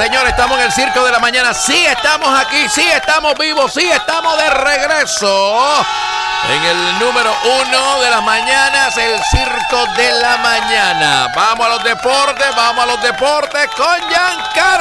señores, estamos en el Circo de la Mañana. Sí, estamos aquí, sí, estamos vivos, sí, estamos de regreso. En el número 1 de las mañanas, el Circo de la Mañana. Vamos a los deportes con Giancarlo.